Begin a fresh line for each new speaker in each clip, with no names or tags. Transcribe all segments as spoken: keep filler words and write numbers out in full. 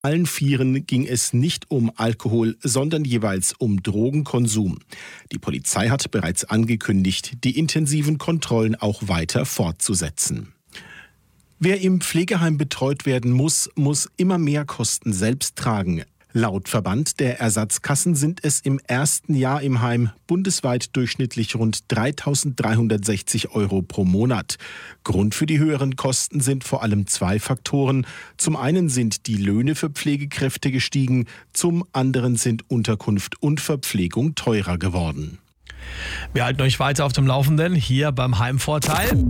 Allen Vieren ging es nicht um Alkohol, sondern jeweils um Drogenkonsum. Die Polizei hat bereits angekündigt, die intensiven Kontrollen auch weiter fortzusetzen. Wer im Pflegeheim betreut werden muss, muss immer mehr Kosten selbst tragen. Laut Verband der Ersatzkassen sind es im ersten Jahr im Heim bundesweit durchschnittlich rund dreitausenddreihundertsechzig Euro pro Monat. Grund für die höheren Kosten sind vor allem zwei Faktoren. Zum einen sind die Löhne für Pflegekräfte gestiegen, zum anderen sind Unterkunft und Verpflegung teurer geworden.
Wir halten euch weiter auf dem Laufenden hier beim Heimvorteil.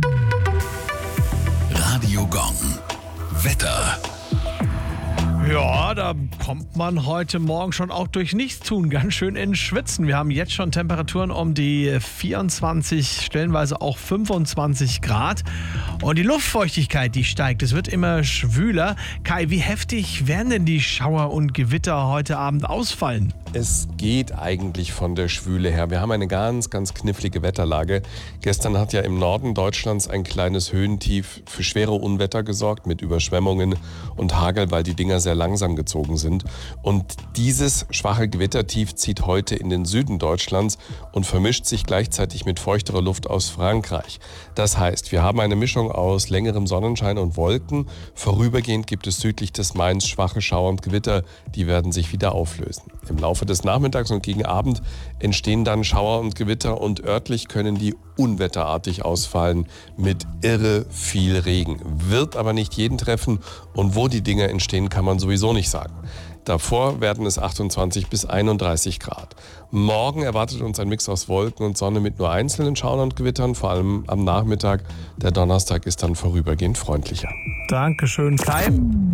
Radio Gong. Wetter.
Ja, da kommt man heute Morgen schon auch durch Nichtstun ganz schön ins Schwitzen. Wir haben jetzt schon Temperaturen um die vierundzwanzig, stellenweise auch fünfundzwanzig Grad. Und die Luftfeuchtigkeit, die steigt. Es wird immer schwüler. Kai, wie heftig werden denn die Schauer und Gewitter heute Abend ausfallen?
Es geht eigentlich von der Schwüle her. Wir haben eine ganz, ganz knifflige Wetterlage. Gestern hat ja im Norden Deutschlands ein kleines Höhentief für schwere Unwetter gesorgt mit Überschwemmungen und Hagel, weil die Dinger sehr langsam gezogen sind. Und dieses schwache Gewittertief zieht heute in den Süden Deutschlands und vermischt sich gleichzeitig mit feuchterer Luft aus Frankreich. Das heißt, wir haben eine Mischung aus längerem Sonnenschein und Wolken. Vorübergehend gibt es südlich des Mains schwache Schauer und Gewitter, die werden sich wieder auflösen. Im Laufe des Nachmittags und gegen Abend entstehen dann Schauer und Gewitter und örtlich können die unwetterartig ausfallen mit irre viel Regen. Wird aber nicht jeden treffen und wo die Dinger entstehen, kann man sowieso nicht sagen. Davor werden es achtundzwanzig bis einunddreißig Grad. Morgen erwartet uns ein Mix aus Wolken und Sonne mit nur einzelnen Schauern und Gewittern, vor allem am Nachmittag. Der Donnerstag ist dann vorübergehend freundlicher.
Dankeschön, Kai.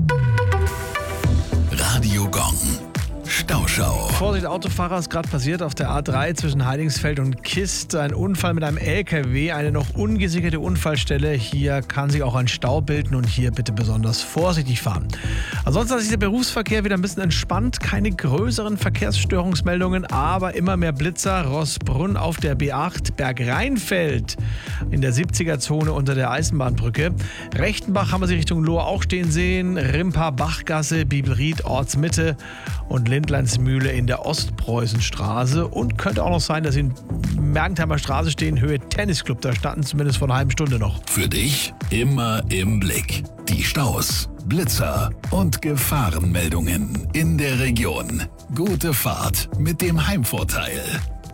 Radio Gong. Stauschau.
Vorsicht, Autofahrer, ist gerade passiert auf der A drei zwischen Heidingsfeld und Kist. Ein Unfall mit einem L K W, eine noch ungesicherte Unfallstelle. Hier kann sich auch ein Stau bilden und hier bitte besonders vorsichtig fahren. Ansonsten ist der Berufsverkehr wieder ein bisschen entspannt. Keine größeren Verkehrsstörungsmeldungen, aber immer mehr Blitzer. Rossbrunn auf der B acht, Bergrheinfeld in der siebziger-Zone unter der Eisenbahnbrücke. Rechtenbach haben wir sie Richtung Lohr auch stehen sehen. Rimpa, Bachgasse, Bibelried, Ortsmitte und Lindlandsmühle in der Ostpreußenstraße. Und könnte auch noch sein, dass sie in Mergentheimer Straße stehen, Höhe Tennisclub. Da standen zumindest vor einer halben Stunde noch.
Für dich immer im Blick. Die Staus, Blitzer und Gefahrenmeldungen in der Region. Gute Fahrt mit dem Heimvorteil.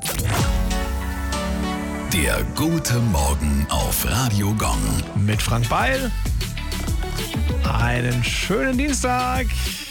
Der gute Morgen auf Radio Gong.
Mit Frank Beil. Einen schönen Dienstag.